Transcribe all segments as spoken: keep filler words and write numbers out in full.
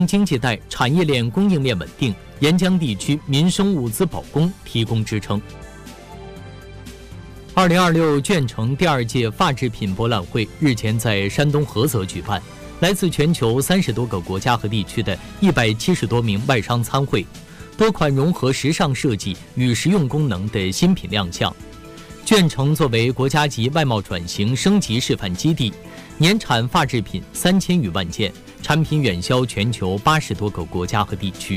经济带、产业链供应链稳定，沿江地区民生物资保供提供支撑。二零二六卷城第二届发制品博览会日前在山东菏泽举办，来自全球三十多个国家和地区的一百七十多名外商参会，多款融合时尚设计与实用功能的新品亮相。卷城作为国家级外贸转型升级示范基地，年产发制品三千余万件，产品远销全球八十多个国家和地区。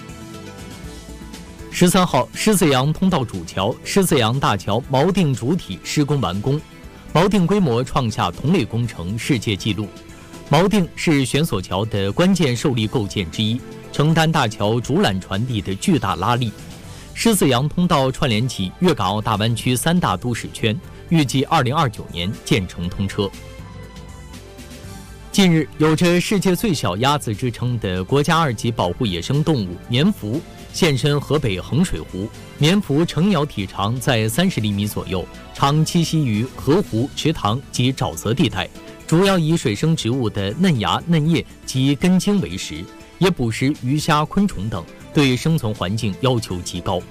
十三号，狮子洋通道主桥狮子洋大桥锚定主体施工完工，锚定规模创下同类工程世界纪录。锚定是悬索桥的关键受力构件之一，承担大桥主缆传递的巨大拉力。狮子洋通道串联起粤港澳大湾区三大都市圈，预计二零二九年建成通车。近日，有着世界最小鸭子之称的国家二级保护野生动物棉蝠现身河北衡水湖。棉蝠成鸟体长在三十厘米左右，常栖息于河湖、池塘及沼泽地带，主要以水生植物的嫩芽、嫩叶及根茎为食，也捕食鱼虾、昆虫等，对生存环境要求极高。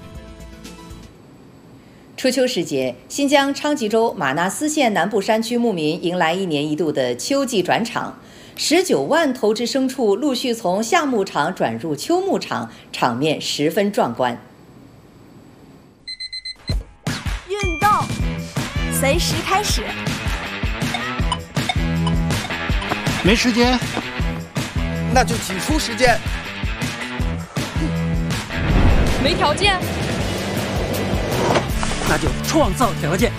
初秋时节，新疆昌吉州玛纳斯县南部山区牧民迎来一年一度的秋季转场，十九万头只牲畜陆续从夏牧场转入秋牧场，场面十分壮观。 运动，随时开始。 没时间， 那就挤出时间。 没条件， 那就创造条件。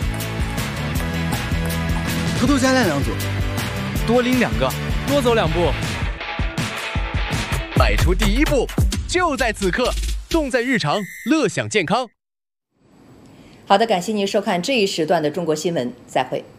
偷偷加练两组， 多拎两个，多走两步。 迈出第一步，就在此刻，重在日常，乐享健康。 好的，感谢您收看这一时段的中国新闻，再会。